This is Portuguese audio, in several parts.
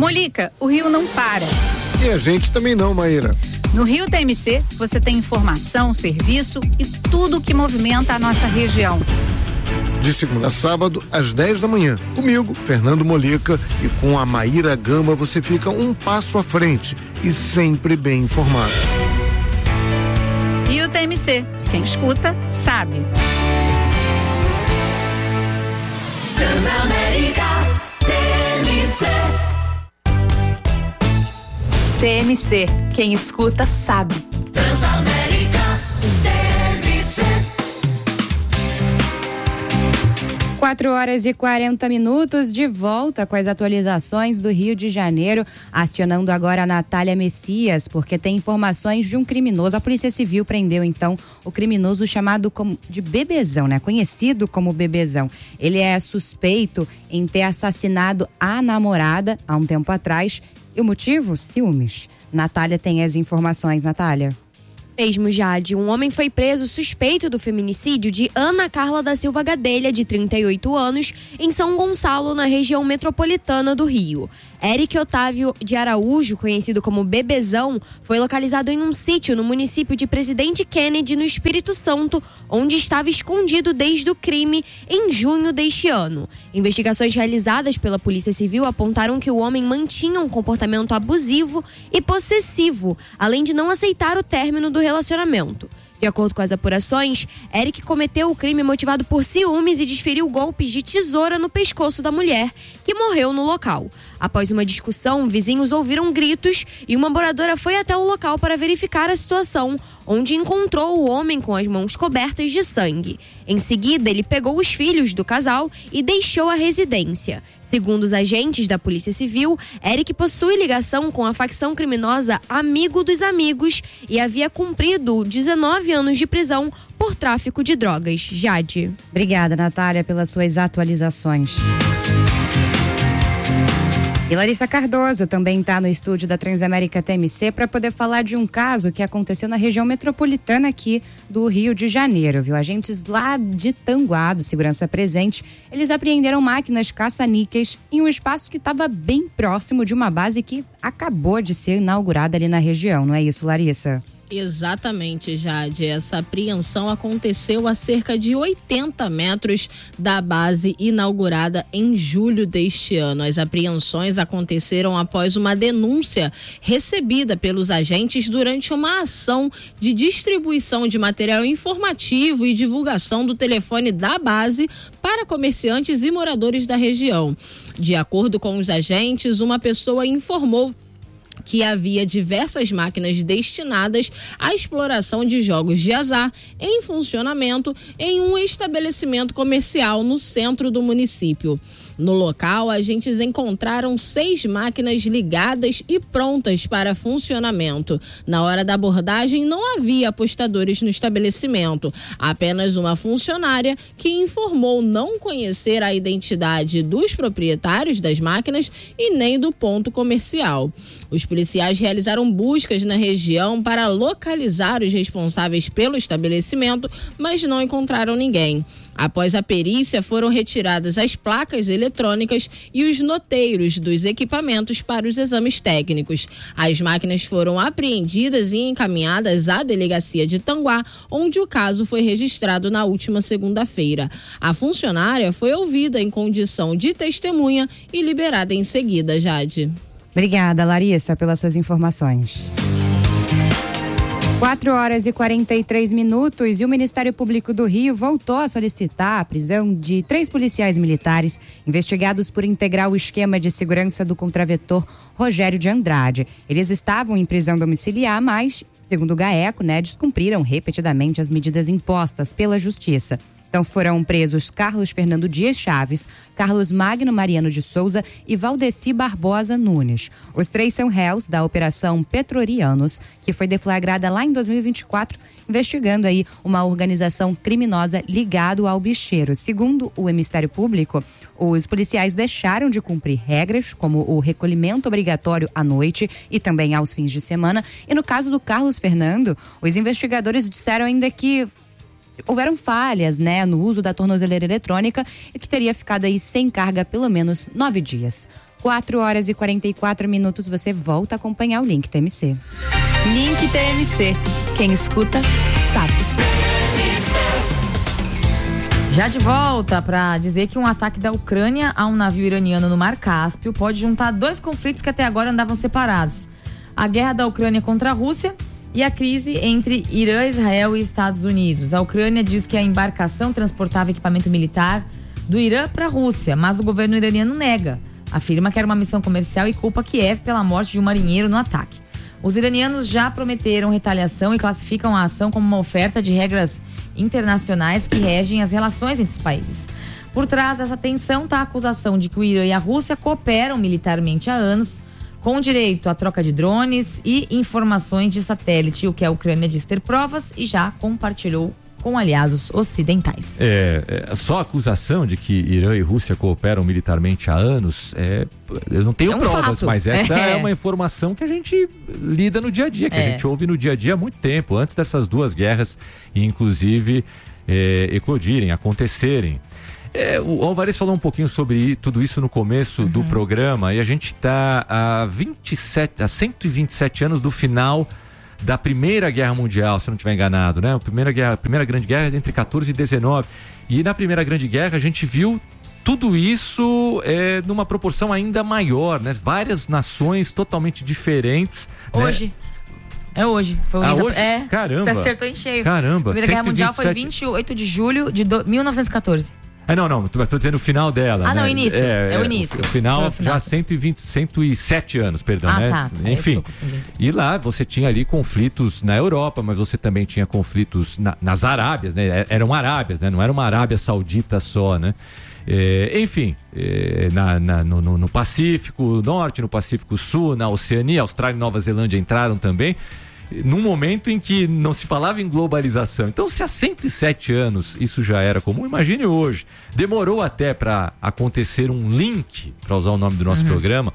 Molica, o Rio não para. E a gente também não, Maíra. No Rio TMC, você tem informação, serviço e tudo que movimenta a nossa região. De segunda a sábado, às 10 da manhã. Comigo, Fernando Molica, e com a Maíra Gamba você fica um passo à frente e sempre bem informado. Rio TMC, quem escuta, sabe. Transamérica TMC, quem escuta sabe. Transamérica TMC. 4h40, de volta com as atualizações do Rio de Janeiro, acionando agora a Natália Messias, porque tem informações de um criminoso. A Polícia Civil prendeu então o criminoso chamado de Bebezão, né? Conhecido como Bebezão. Ele é suspeito em ter assassinado a namorada há um tempo atrás. E o motivo? Ciúmes. Natália tem as informações. Natália. Mesmo, Jade, um homem foi preso suspeito do feminicídio de Ana Carla da Silva Gadelha, de 38 anos, em São Gonçalo, na região metropolitana do Rio. Eric Otávio de Araújo, conhecido como Bebezão, foi localizado em um sítio no município de Presidente Kennedy, no Espírito Santo, onde estava escondido desde o crime em junho deste ano. Investigações realizadas pela Polícia Civil apontaram que o homem mantinha um comportamento abusivo e possessivo, além de não aceitar o término do relacionamento. De acordo com as apurações, Eric cometeu o crime motivado por ciúmes e desferiu golpes de tesoura no pescoço da mulher, que morreu no local. Após uma discussão, vizinhos ouviram gritos e uma moradora foi até o local para verificar a situação, onde encontrou o homem com as mãos cobertas de sangue. Em seguida, ele pegou os filhos do casal e deixou a residência. Segundo os agentes da Polícia Civil, Eric possui ligação com a facção criminosa Amigo dos Amigos e havia cumprido 19 anos de prisão por tráfico de drogas. Jade. Obrigada, Natália, pelas suas atualizações. E Larissa Cardoso também está no estúdio da Transamérica TMC para poder falar de um caso que aconteceu na região metropolitana aqui do Rio de Janeiro, viu? Agentes lá de Tanguá, do Segurança Presente, eles apreenderam máquinas caça-níqueis em um espaço que estava bem próximo de uma base que acabou de ser inaugurada ali na região, não é isso, Larissa? Exatamente, Jade. Essa apreensão aconteceu a cerca de 80 metros da base inaugurada em julho deste ano. As apreensões aconteceram após uma denúncia recebida pelos agentes durante uma ação de distribuição de material informativo e divulgação do telefone da base para comerciantes e moradores da região. De acordo com os agentes, uma pessoa informou que havia diversas máquinas destinadas à exploração de jogos de azar em funcionamento em um estabelecimento comercial no centro do município. No local, agentes encontraram 6 máquinas ligadas e prontas para funcionamento. Na hora da abordagem, não havia apostadores no estabelecimento, apenas uma funcionária que informou não conhecer a identidade dos proprietários das máquinas e nem do ponto comercial. Os policiais realizaram buscas na região para localizar os responsáveis pelo estabelecimento, mas não encontraram ninguém. Após a perícia, foram retiradas as placas eletrônicas e os noteiros dos equipamentos para os exames técnicos. As máquinas foram apreendidas e encaminhadas à delegacia de Tanguá, onde o caso foi registrado na última segunda-feira. A funcionária foi ouvida em condição de testemunha e liberada em seguida, Jade. Obrigada, Larissa, pelas suas informações. 4h43 e o Ministério Público do Rio voltou a solicitar a prisão de 3 policiais militares investigados por integrar o esquema de segurança do contraventor Rogério de Andrade. Eles estavam em prisão domiciliar, mas, segundo o GAECO, descumpriram repetidamente as medidas impostas pela Justiça. Então foram presos Carlos Fernando Dias Chaves, Carlos Magno Mariano de Souza e Valdeci Barbosa Nunes. Os 3 são réus da Operação Petrorianos, que foi deflagrada lá em 2024, investigando aí uma organização criminosa ligada ao bicheiro. Segundo o Ministério Público, os policiais deixaram de cumprir regras, como o recolhimento obrigatório à noite e também aos fins de semana. E no caso do Carlos Fernando, os investigadores disseram ainda que houveram falhas, no uso da tornozeleira eletrônica e que teria ficado aí sem carga pelo menos 9 dias. 4h44, você volta a acompanhar o Link TMC. Link TMC. Quem escuta, sabe. Já de volta para dizer que um ataque da Ucrânia a um navio iraniano no Mar Cáspio pode juntar dois conflitos que até agora andavam separados. A guerra da Ucrânia contra a Rússia e a crise entre Irã, Israel e Estados Unidos. A Ucrânia diz que a embarcação transportava equipamento militar do Irã para a Rússia, mas o governo iraniano nega. Afirma que era uma missão comercial e culpa Kiev pela morte de um marinheiro no ataque. Os iranianos já prometeram retaliação e classificam a ação como uma oferta de regras internacionais que regem as relações entre os países. Por trás dessa tensão está a acusação de que o Irã e a Rússia cooperam militarmente há anos, com direito à troca de drones e informações de satélite, o que a Ucrânia diz ter provas e já compartilhou com aliados ocidentais. Só a acusação de que Irã e Rússia cooperam militarmente há anos, eu não tenho provas, fato. Mas essa é uma informação que a gente lida no dia a dia, que a gente ouve no dia a dia há muito tempo, antes dessas duas guerras, inclusive eclodirem, acontecerem. O Alvarez falou um pouquinho sobre tudo isso no começo do programa, e a gente está há 127 anos do final da Primeira Guerra Mundial, se eu não estiver enganado, né? A primeira Grande Guerra entre 14 e 19. E na Primeira Grande Guerra a gente viu tudo isso numa proporção ainda maior, né? Várias nações totalmente diferentes. Hoje. Né? É hoje. Foi hoje? Você Caramba. acertou em cheio. Caramba. A Primeira Guerra Mundial foi 28 de julho de 1914. Não, estou dizendo o final dela. Não, o início. O início. O final já 107 anos, perdão, né? Tá. Enfim. E lá você tinha ali conflitos na Europa, mas você também tinha conflitos nas Arábias, né? Eram Arábias, né? Não era uma Arábia Saudita só, né? Enfim, no Pacífico Norte, no Pacífico Sul, na Oceania, Austrália e Nova Zelândia entraram também, num momento em que não se falava em globalização. Então, se há 107 anos isso já era comum, imagine hoje. Demorou até para acontecer um link, para usar o nome do nosso programa,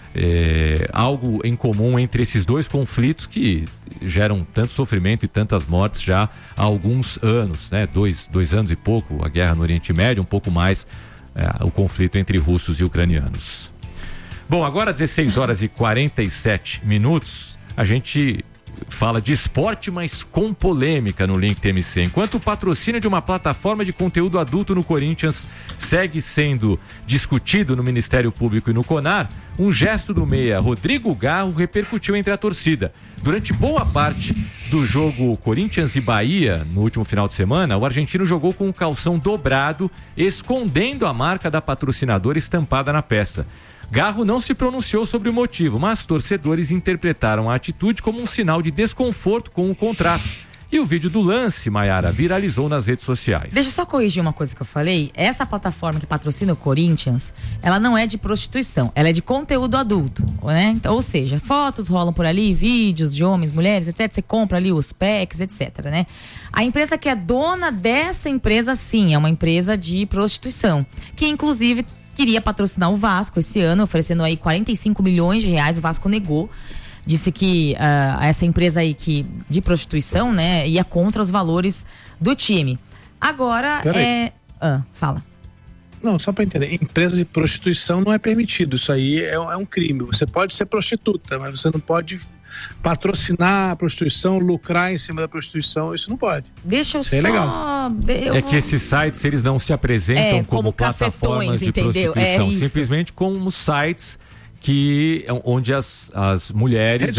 algo em comum entre esses dois conflitos que geram tanto sofrimento e tantas mortes já há alguns anos, né? Dois anos e pouco, a guerra no Oriente Médio, um pouco mais o conflito entre russos e ucranianos. Bom, agora 16h47, a gente fala de esporte, mas com polêmica no Link TMC. Enquanto o patrocínio de uma plataforma de conteúdo adulto no Corinthians segue sendo discutido no Ministério Público e no CONAR, um gesto do meia Rodrigo Garro repercutiu entre a torcida. Durante boa parte do jogo Corinthians e Bahia, no último final de semana, o argentino jogou com o calção dobrado, escondendo a marca da patrocinadora estampada na peça. Garro não se pronunciou sobre o motivo, mas torcedores interpretaram a atitude como um sinal de desconforto com o contrato. E o vídeo do lance, Maiara, viralizou nas redes sociais. Deixa eu só corrigir uma coisa que eu falei. Essa plataforma que patrocina o Corinthians, ela não é de prostituição, ela é de conteúdo adulto, né? Então, ou seja, fotos rolam por ali, vídeos de homens, mulheres, etc. Você compra ali os packs, etc, né? A empresa que é dona dessa empresa, sim, é uma empresa de prostituição, que inclusive queria patrocinar o Vasco esse ano, oferecendo aí 45 milhões de reais. O Vasco negou, disse que essa empresa aí de prostituição, né, ia contra os valores do time. Agora fala. Não, só para entender, empresa de prostituição não é permitido, isso aí é um crime. Você pode ser prostituta, mas você não pode patrocinar a prostituição, lucrar em cima da prostituição, isso não pode. Deixa eu isso só... é legal. Que esses sites, eles não se apresentam como plataformas de prostituição, simplesmente como sites onde as mulheres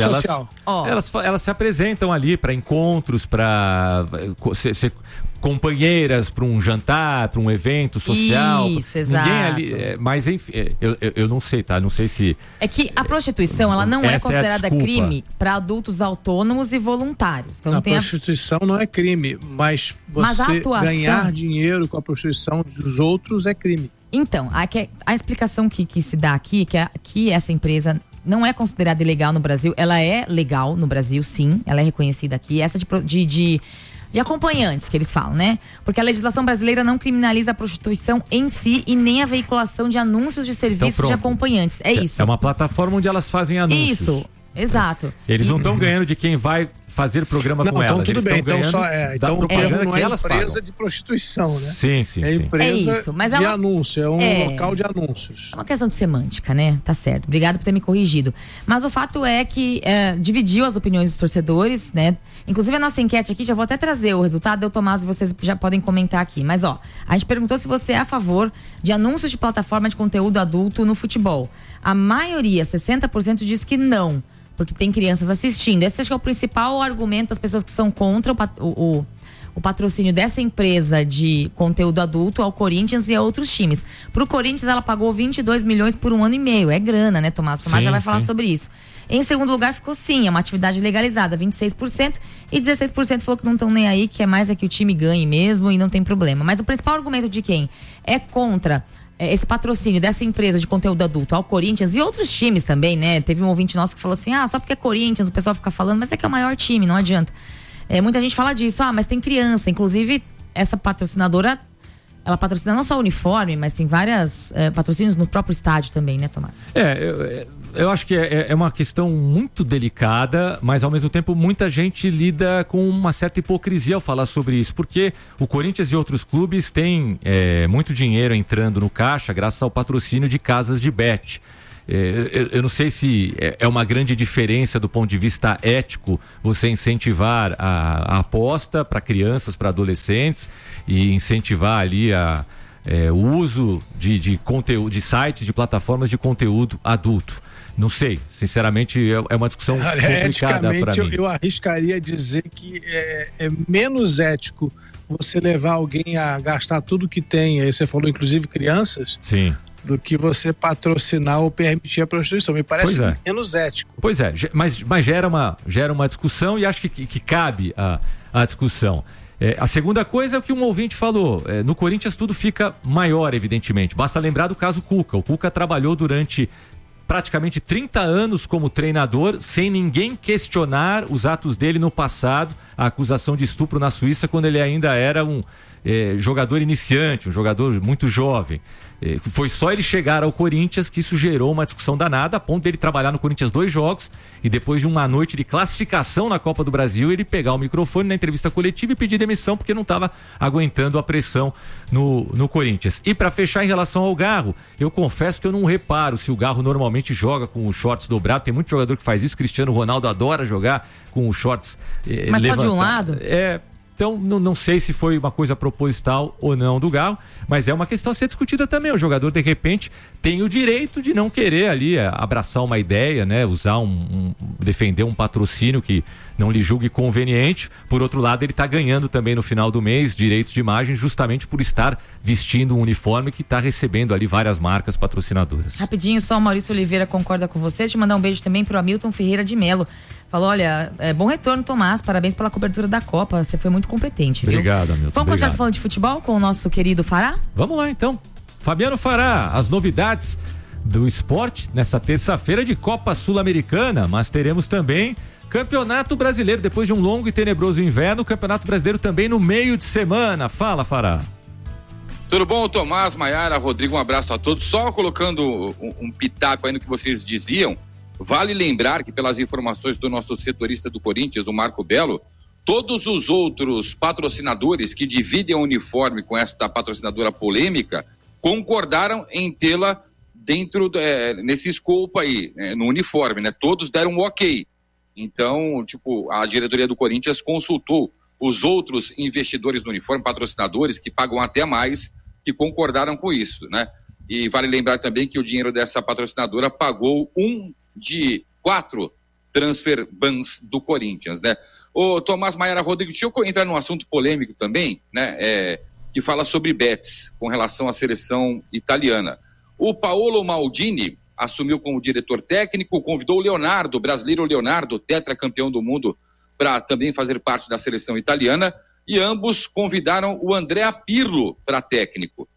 elas se apresentam ali para encontros, para ser companheiras para um jantar, para um evento social. Isso, exato. Ninguém ali, mas enfim, eu não sei, tá? Não sei se... É que a prostituição, ela não é considerada crime para adultos autônomos e voluntários. Então, a prostituição não é crime, mas você ganhar dinheiro com a prostituição dos outros é crime. Então, a explicação que se dá aqui, que essa empresa não é considerada ilegal no Brasil, ela é legal no Brasil, sim, ela é reconhecida aqui, essa de acompanhantes, que eles falam, né? Porque a legislação brasileira não criminaliza a prostituição em si e nem a veiculação de anúncios de serviços de acompanhantes. É isso. É uma plataforma onde elas fazem anúncios. Isso, exato. Eles não estão ganhando de quem vai fazer programa com então elas. Tudo eles bem, estão então ganhando então da propaganda não que é elas empresa pagam. de prostituição, né? Sim. É empresa isso, mas de anúncio, é um local de anúncios. É uma questão de semântica, né? Tá certo. Obrigado por ter me corrigido. Mas o fato é que dividiu as opiniões dos torcedores, né? Inclusive a nossa enquete aqui, já vou até trazer o resultado, eu, Tomás, e vocês já podem comentar aqui. Mas ó, a gente perguntou se você é a favor de anúncios de plataforma de conteúdo adulto no futebol. A maioria, 60%, diz que não, porque tem crianças assistindo. Esse acho que é o principal argumento das pessoas que são contra o patrocínio dessa empresa de conteúdo adulto ao Corinthians e a outros times. Pro Corinthians, ela pagou 22 milhões por 1 ano e meio. É grana, né, Tomás? O Tomás já vai falar sobre isso. Em segundo lugar, ficou sim, é uma atividade legalizada, 26%, e 16% falou que não estão nem aí, que é mais que o time ganhe mesmo e não tem problema. Mas o principal argumento de quem é contra esse patrocínio dessa empresa de conteúdo adulto ao Corinthians e outros times também, né? Teve um ouvinte nosso que falou assim, só porque é Corinthians, o pessoal fica falando, mas é que é o maior time, não adianta. Muita gente fala disso, mas tem criança, inclusive essa patrocinadora, ela patrocina não só o uniforme, mas tem vários patrocínios no próprio estádio também, né, Tomás? Eu acho que é uma questão muito delicada, mas ao mesmo tempo muita gente lida com uma certa hipocrisia ao falar sobre isso, porque o Corinthians e outros clubes têm muito dinheiro entrando no caixa graças ao patrocínio de casas de bet. Eu não sei se é uma grande diferença do ponto de vista ético você incentivar a aposta para crianças, para adolescentes e incentivar ali o uso de conteúdo, de sites, de plataformas de conteúdo adulto. Não sei, sinceramente é uma discussão complicada para mim. Eu arriscaria dizer que é menos ético você levar alguém a gastar tudo que tem, aí você falou inclusive crianças, sim, do que você patrocinar ou permitir a prostituição. Me parece menos ético. Pois é, mas gera uma discussão e acho que cabe a discussão. A segunda coisa é o que um ouvinte falou. No Corinthians tudo fica maior, evidentemente. Basta lembrar do caso Cuca. O Cuca trabalhou durante praticamente 30 anos como treinador, sem ninguém questionar os atos dele no passado, a acusação de estupro na Suíça, quando ele ainda era um jogador iniciante, um jogador muito jovem. Foi só ele chegar ao Corinthians que isso gerou uma discussão danada, a ponto dele trabalhar no Corinthians 2 jogos e depois de uma noite de classificação na Copa do Brasil, ele pegar o microfone na entrevista coletiva e pedir demissão porque não estava aguentando a pressão no Corinthians. E para fechar, em relação ao Garro, eu confesso que eu não reparo se o Garro normalmente joga com os shorts dobrados. Tem muito jogador que faz isso, Cristiano Ronaldo adora jogar com os shorts mas só de um lado? Então, não sei se foi uma coisa proposital ou não do Garro, mas é uma questão a ser discutida também. O jogador, de repente, tem o direito de não querer ali abraçar uma ideia, né? Usar defender um patrocínio que não lhe julgue conveniente. Por outro lado, ele está ganhando também no final do mês direitos de imagem justamente por estar vestindo um uniforme que está recebendo ali várias marcas patrocinadoras. Rapidinho, só o Maurício Oliveira concorda com você. Deixa eu mandar um beijo também pro Hamilton Ferreira de Melo. Falou, olha, bom retorno, Tomás, parabéns pela cobertura da Copa, você foi muito competente, viu? Obrigado, Hamilton. Vamos continuar falando de futebol com o nosso querido Fará? Vamos lá, então. Fabiano Fará, as novidades do esporte nessa terça-feira de Copa Sul-Americana, mas teremos também Campeonato Brasileiro, depois de um longo e tenebroso inverno, Campeonato Brasileiro também no meio de semana. Fala, Fará. Tudo bom, Tomás, Maiara, Rodrigo, um abraço a todos. Só colocando um pitaco aí no que vocês diziam, vale lembrar que, pelas informações do nosso setorista do Corinthians, o Marco Belo, todos os outros patrocinadores que dividem o uniforme com esta patrocinadora polêmica concordaram em tê-la dentro, nesse escopo aí, no uniforme, né? Todos deram um ok. Então, a diretoria do Corinthians consultou os outros investidores no uniforme, patrocinadores, que pagam até mais, que concordaram com isso, né? E vale lembrar também que o dinheiro dessa patrocinadora pagou de 4 transfer bans do Corinthians, né? Ô Tomás, Maiara, Rodrigo, deixa eu entrar num assunto polêmico também, né? Que fala sobre bets com relação à seleção italiana. O Paolo Maldini assumiu como diretor técnico, convidou o Leonardo, o brasileiro Leonardo, tetracampeão do mundo, para também fazer parte da seleção italiana, e ambos convidaram o Andrea Pirlo para técnico.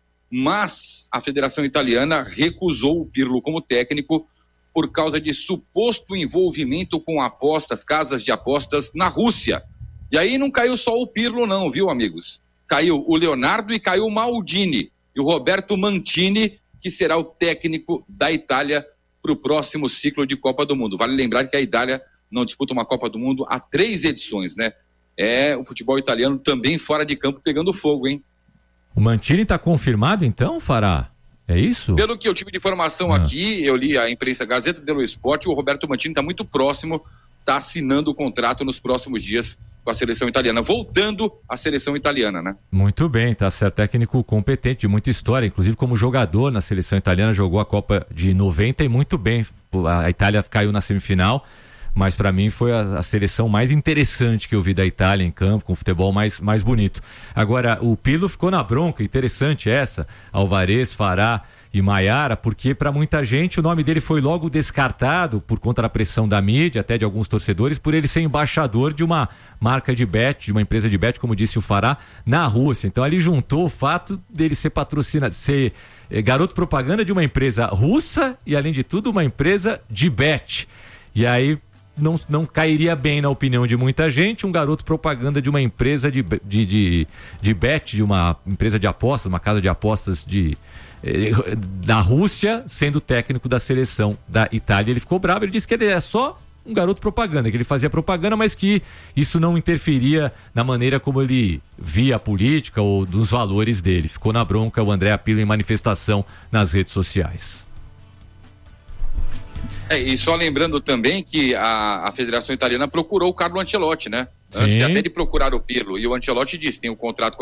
Mas a Federação Italiana recusou o Pirlo como técnico por causa de suposto envolvimento com apostas, casas de apostas na Rússia. E aí não caiu só o Pirlo não, viu, amigos? Caiu o Leonardo e caiu o Maldini e o Roberto Mantini, que será o técnico da Itália para o próximo ciclo de Copa do Mundo. Vale lembrar que a Itália não disputa uma Copa do Mundo há 3 edições, né? O futebol italiano também fora de campo pegando fogo, hein? O Mancini está confirmado então, Fará? É isso? Pelo que eu tive de informação aqui, eu li a imprensa Gazeta dello Sport, o Roberto Mancini está muito próximo, está assinando o contrato nos próximos dias com a seleção italiana, voltando à seleção italiana, né? Muito bem, tá certo, técnico competente, de muita história, inclusive como jogador na seleção italiana, jogou a Copa de 90 e muito bem. A Itália caiu na semifinal, mas para mim foi a seleção mais interessante que eu vi da Itália em campo, com futebol mais bonito. Agora, o Pirlo ficou na bronca, interessante essa, Alvarez, Fará e Maiara, porque para muita gente o nome dele foi logo descartado por conta da pressão da mídia, até de alguns torcedores, por ele ser embaixador de uma marca de bet, de uma empresa de bet, como disse o Fará, na Rússia. Então ali juntou o fato dele ser ser garoto propaganda de uma empresa russa e, além de tudo, uma empresa de bet. E aí não cairia bem na opinião de muita gente um garoto propaganda de uma empresa de bet, de uma empresa de apostas, uma casa de apostas da Rússia, sendo técnico da seleção da Itália. Ele ficou bravo, ele disse que ele é só um garoto propaganda, que ele fazia propaganda, mas que isso não interferia na maneira como ele via a política ou dos valores dele. Ficou na bronca o Andrea Pirlo em manifestação nas redes sociais. E só lembrando também que a Federação Italiana procurou o Carlo Ancelotti, né? Sim. Antes até de procurar o Pirlo. E o Ancelotti disse, tem um contrato com